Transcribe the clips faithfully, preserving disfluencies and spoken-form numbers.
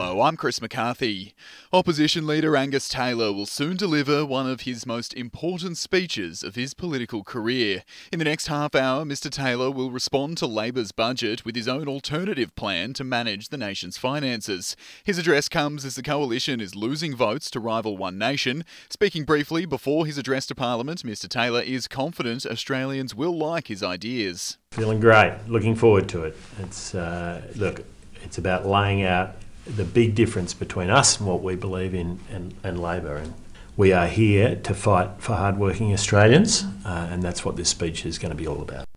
Hello, I'm Chris McCarthy. Opposition leader Angus Taylor will soon deliver one of his most important speeches of his political career. In the next half hour, Mr Taylor will respond to Labor's budget with his own alternative plan to manage the nation's finances. His address comes as the coalition is losing votes to rival One Nation. Speaking briefly before his address to Parliament, Mr Taylor is confident Australians will like his ideas. Feeling great, looking forward to it. It's uh, look, it's about laying out the big difference between us and what we believe in and, and Labor. And we are here to fight for hard-working Australians, uh, and that's what this speech is going to be all about.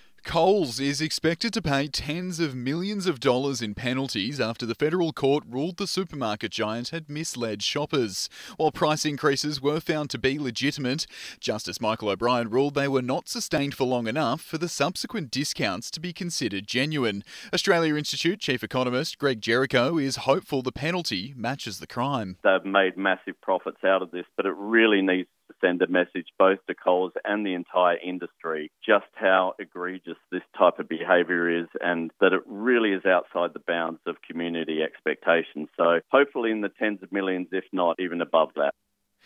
Coles is expected to pay tens of millions of dollars in penalties after the federal court ruled the supermarket giant had misled shoppers. While price increases were found to be legitimate, Justice Michael O'Brien ruled they were not sustained for long enough for the subsequent discounts to be considered genuine. Australia Institute chief economist Greg Jericho is hopeful the penalty matches the crime. They've made massive profits out of this, but it really needs to send a message both to Coles and the entire industry just how egregious this type of behaviour is, and that it really is outside the bounds of community expectations. So hopefully in the tens of millions, if not even above that.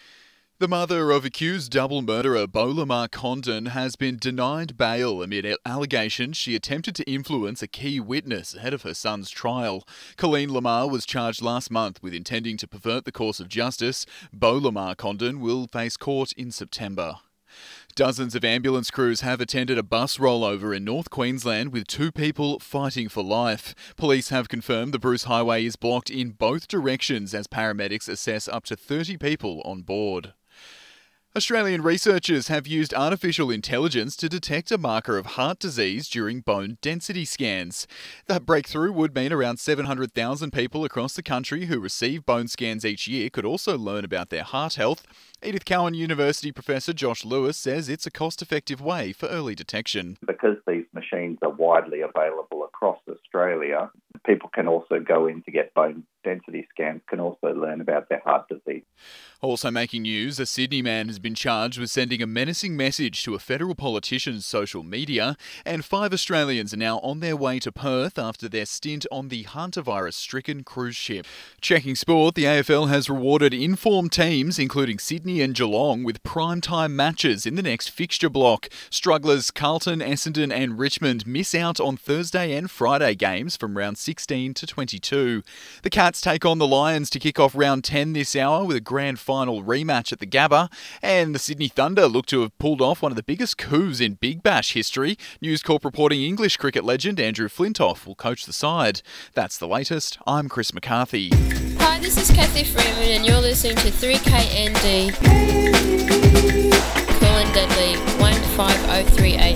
The mother of accused double murderer Beau Lamar Condon has been denied bail amid allegations she attempted to influence a key witness ahead of her son's trial. Colleen Lamar was charged last month with intending to pervert the course of justice. Beau Lamar Condon will face court in September. Dozens of ambulance crews have attended a bus rollover in North Queensland with two people fighting for life. Police have confirmed the Bruce Highway is blocked in both directions as paramedics assess up to thirty people on board. Australian researchers have used artificial intelligence to detect a marker of heart disease during bone density scans. That breakthrough would mean around seven hundred thousand people across the country who receive bone scans each year could also learn about their heart health. Edith Cowan University professor Josh Lewis says it's a cost-effective way for early detection. Because these machines are widely available across Australia, people can also go in to get bone density scans, can also learn about their heart disease. Also making news, a Sydney man has been charged with sending a menacing message to a federal politician's social media, and five Australians are now on their way to Perth after their stint on the hantavirus-stricken cruise ship. Checking sport, the A F L has rewarded informed teams, including Sydney and Geelong, with prime-time matches in the next fixture block. Strugglers Carlton, Essendon and Richmond miss out on Thursday and Friday games from round sixteen to twenty-two. The Cats take on the Lions to kick off round ten this hour with a grand final rematch at the Gabba, and the Sydney Thunder look to have pulled off one of the biggest coups in Big Bash history. News Corp reporting English cricket legend Andrew Flintoff will coach the side. That's the latest. I'm Chris McCarthy. Hi, this is Kathy Freeman and you're listening to three K N D. Cool and Deadly, one five oh three eight.